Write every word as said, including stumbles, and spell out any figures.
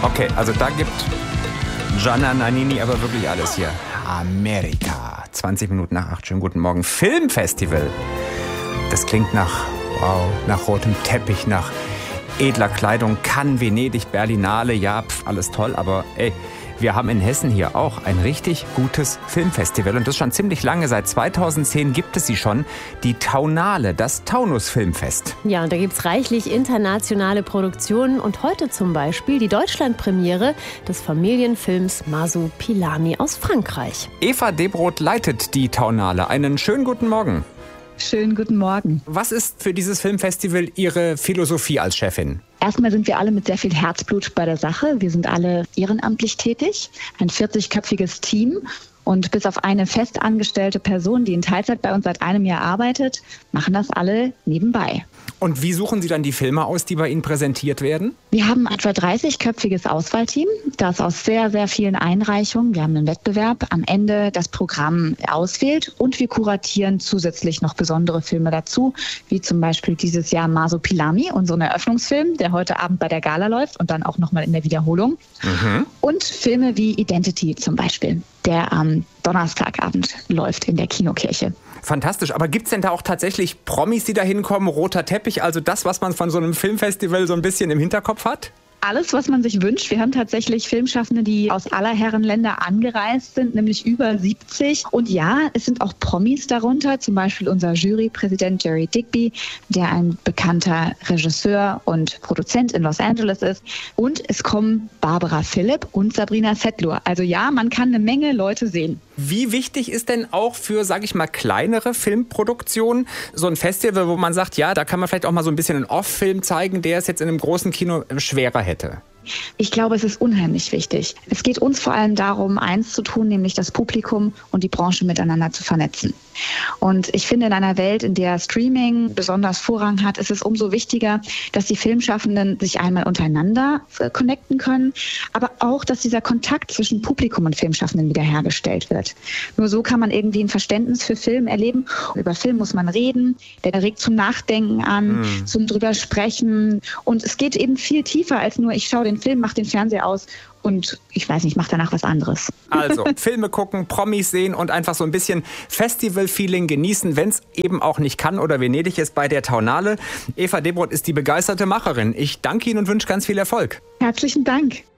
Okay, also da gibt Gianna Nannini aber wirklich alles hier. Amerika. zwanzig Minuten nach acht. Schönen guten Morgen. Filmfestival. Das klingt nach, wow, nach rotem Teppich, nach edler Kleidung. Cannes, Venedig, Berlinale. Ja, pf, alles toll. Aber ey, wir haben in Hessen hier auch ein richtig gutes Filmfestival. Und das schon ziemlich lange. Seit zweitausendzehn gibt es sie schon. Die Taunale, das Taunus Filmfest. Ja, und da gibt es reichlich internationale Produktionen. Und heute zum Beispiel die Deutschlandpremiere des Familienfilms Masupilami aus Frankreich. Eva Debroth leitet die Taunale. Einen schönen guten Morgen. Schönen guten Morgen. Was ist für dieses Filmfestival Ihre Philosophie als Chefin? Erstmal sind wir alle mit sehr viel Herzblut bei der Sache. Wir sind alle ehrenamtlich tätig, ein vierzigköpfiges Team. Und bis auf eine festangestellte Person, die in Teilzeit bei uns seit einem Jahr arbeitet, machen das alle nebenbei. Und wie suchen Sie dann die Filme aus, die bei Ihnen präsentiert werden? Wir haben ein etwa dreißigköpfiges Auswahlteam, das aus sehr, sehr vielen Einreichungen, wir haben einen Wettbewerb, am Ende das Programm auswählt. Und wir kuratieren zusätzlich noch besondere Filme dazu, wie zum Beispiel dieses Jahr Masupilami, unseren Eröffnungsfilm, der heute Abend bei der Gala läuft und dann auch nochmal in der Wiederholung. Mhm. Und Filme wie Identity zum Beispiel, der am Donnerstagabend läuft in der Kinokirche. Fantastisch. Aber gibt es denn da auch tatsächlich Promis, die da hinkommen? Roter Teppich, also das, was man von so einem Filmfestival so ein bisschen im Hinterkopf hat? Alles, was man sich wünscht. Wir haben tatsächlich Filmschaffende, die aus aller Herren Länder angereist sind, nämlich über siebzig. Und ja, es sind auch Promis darunter, zum Beispiel unser Jurypräsident Jerry Digby, der ein bekannter Regisseur und Produzent in Los Angeles ist. Und es kommen Barbara Philipp und Sabrina Setlur. Also ja, man kann eine Menge Leute sehen. Wie wichtig ist denn auch für, sage ich mal, kleinere Filmproduktionen so ein Festival, wo man sagt, ja, da kann man vielleicht auch mal so ein bisschen einen Off-Film zeigen, der es jetzt in einem großen Kino schwerer hätte? Ich glaube, es ist unheimlich wichtig. Es geht uns vor allem darum, eins zu tun, nämlich das Publikum und die Branche miteinander zu vernetzen. Und ich finde, in einer Welt, in der Streaming besonders Vorrang hat, ist es umso wichtiger, dass die Filmschaffenden sich einmal untereinander connecten können, aber auch, dass dieser Kontakt zwischen Publikum und Filmschaffenden wiederhergestellt wird. Nur so kann man irgendwie ein Verständnis für Film erleben. Über Film muss man reden, der regt zum Nachdenken an, mhm. zum drüber sprechen. Und es geht eben viel tiefer als nur, ich schaue den Film, mache den Fernseher aus und ich weiß nicht, mache danach was anderes. Also Filme gucken, Promis sehen und einfach so ein bisschen Festival-Feeling genießen, wenn es eben auch nicht kann oder Venedig ist bei der Taunale. Eva Debroth ist die begeisterte Macherin. Ich danke Ihnen und wünsche ganz viel Erfolg. Herzlichen Dank.